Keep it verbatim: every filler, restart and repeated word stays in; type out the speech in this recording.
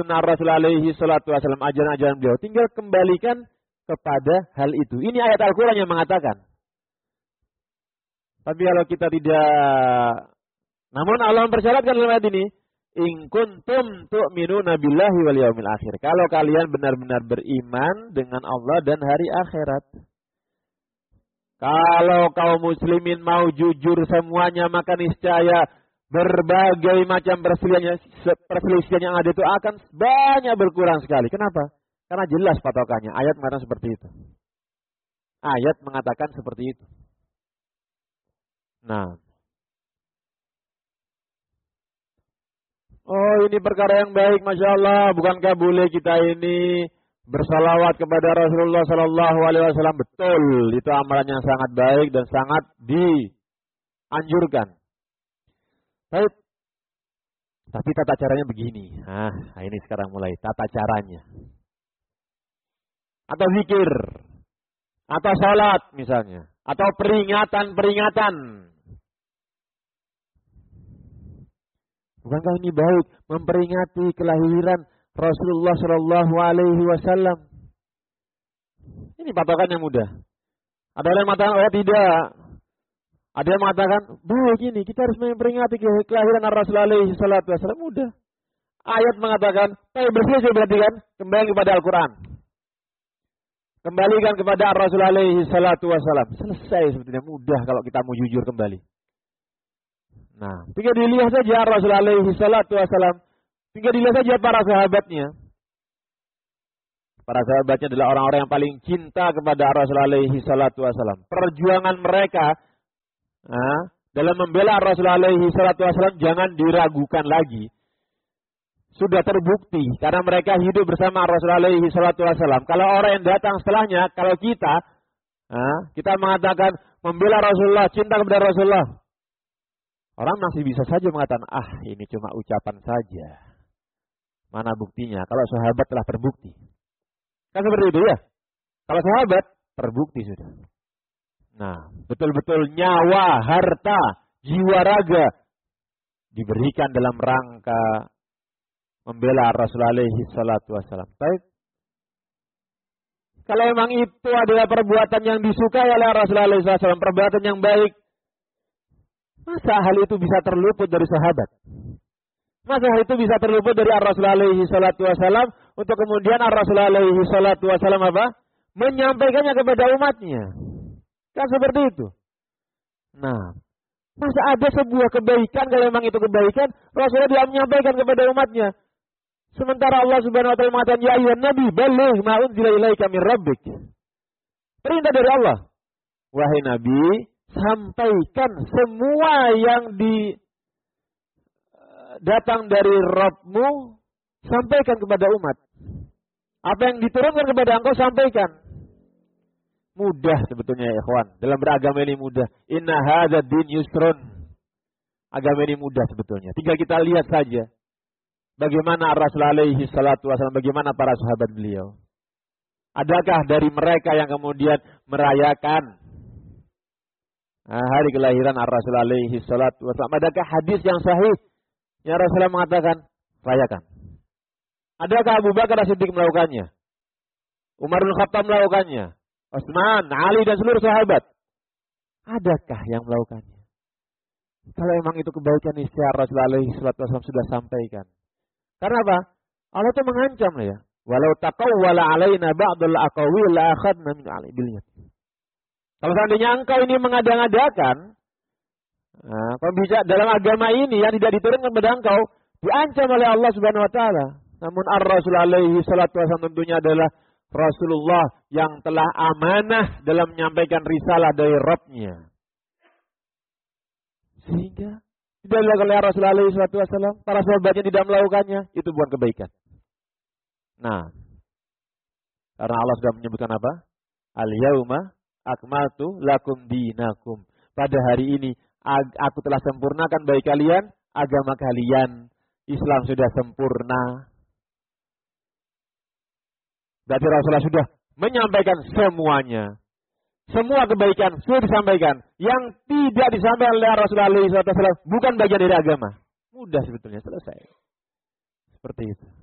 sunnah Rasul alaihi salatu wasallam, ajaran-ajaran beliau. Tinggal kembalikan kepada hal itu. Ini ayat Al-Quran yang mengatakan. Tapi kalau kita tidak, namun Allah mempersyaratkan dalam ayat ini, in kuntum tu'minuna billahi wal yaumil akhir. Kalau kalian benar-benar beriman dengan Allah dan hari akhirat. Kalau kaum muslimin mau jujur semuanya, maka niscaya berbagai macam perselisihan, perselisihan yang ada itu akan banyak berkurang sekali. Kenapa? Karena jelas patokannya. Ayat mengatakan seperti itu. Ayat mengatakan seperti itu. Nah. Oh, ini perkara yang baik, Masya Allah. Bukankah boleh kita ini bersalawat kepada Rasulullah Sallallahu Alaihi Wasallam? Betul. Itu amalan yang sangat baik dan sangat dianjurkan. Baik. Tapi tata caranya begini. Ah, ini sekarang mulai tata caranya. Atau zikir, atau salat misalnya, atau peringatan-peringatan. Bukankah ini baik memperingati kelahiran Rasulullah Shallallahu Alaihi Wasallam? Ini patokan yang mudah. Ada yang mengatakan, oh tidak. Ada yang mengatakan, baik ini kita harus memperingati kelahiran Rasulullah Alaihi Wasallam. Mudah. Ayat mengatakan, tapi bersih berarti kan kembali kepada Al-Quran. Kembalikan kepada Rasulullah alaihi salatu wasallam. Selesai sebetulnya, mudah kalau kita mau jujur kembali. Nah, tinggal dilihat saja Rasulullah alaihi salatu wasallam. Tinggal dilihat saja para sahabatnya. Para sahabatnya adalah orang-orang yang paling cinta kepada Rasulullah alaihi salatu wasallam. Perjuangan mereka nah, dalam membela Rasulullah alaihi salatu wasallam jangan diragukan lagi. Sudah terbukti karena mereka hidup bersama Rasulullah alaihi salatu wasallam. Kalau orang yang datang setelahnya, kalau kita nah, kita mengatakan membela Rasulullah, cinta kepada Rasulullah, orang masih bisa saja mengatakan, ah ini cuma ucapan saja. Mana buktinya? Kalau sahabat telah terbukti. Kan seperti itu ya? Kalau sahabat terbukti sudah. Nah, betul-betul nyawa, harta, jiwa raga diberikan dalam rangka membela Rasulullah alaihi salatu wasallam. Baik. Kalau memang itu adalah perbuatan yang disukai oleh Rasulullah alaihi salatu wasallam, perbuatan yang baik, masa hal itu bisa terluput dari sahabat? Masa hal itu bisa terluput dari Rasulullah alaihi salatu wasallam untuk kemudian Rasulullah alaihi salatu wasallam apa? Menyampaikannya kepada umatnya. Kan seperti itu. Nah, masa ada sebuah kebaikan, kalau memang itu kebaikan, Rasulullah dia menyampaikan kepada umatnya. Sementara Allah Subhanahu wa taala mengatakan, ya ayyuhan nabi balligh ma unzila ilaika min rabbik. Perintah dari Allah. Wahai nabi, sampaikan semua yang di datang dari Rabbmu, sampaikan kepada umat. Apa yang diturunkan kepada engkau, sampaikan. Mudah sebetulnya ya ikhwan. Dalam beragama ini mudah. Inna hadza din yusrun. Agama ini mudah sebetulnya. Tinggal kita lihat saja. Bagaimana Rasulullah alaihi salatu wasallam, bagaimana para sahabat beliau. Adakah dari mereka yang kemudian merayakan nah, hari kelahiran Rasulullah alaihi salatu wasallam? Adakah hadis yang sahih yang Rasulullah mengatakan rayakan? Adakah Abu Bakar As-Siddiq melakukannya? Umar bin Khattab melakukannya? Utsman, Ali dan seluruh sahabat? Adakah yang melakukannya? Kalau memang itu kebaikan, niscaya Rasulullah alaihi salatu wasallam sudah sampaikan. Karena apa? Allah itu mengancam ya. Walau taqawwala alaina ba'dul aqawil la akhadna min alibilnya. Kalau seandainya engkau ini mengada-ngadakan nah, pembicara dalam agama ini yang tidak diturunkan kepada engkau, diancam oleh Allah Subhanahu wa taala. Namun Ar-Rasul alaihi salatu wasallam tentunya adalah Rasulullah yang telah amanah dalam menyampaikan risalah dari Rabb-Nya. Sehingga tidak dilakukan oleh Rasulullah alaihi salatu wasallam, para sahabatnya tidak melakukannya, itu bukan kebaikan. Nah, karena Allah sudah menyebutkan apa? Al-yauma akmaltu lakum dinakum. Pada hari ini aku telah sempurnakan bagi kalian agama kalian. Islam sudah sempurna. Berarti Rasulullah sudah menyampaikan semuanya. Semua kebaikan sudah disampaikan. Yang tidak disampaikan oleh Rasulullah shallallahu alaihi wasallam bukan bagian dari agama. Mudah sebetulnya, selesai. Seperti itu.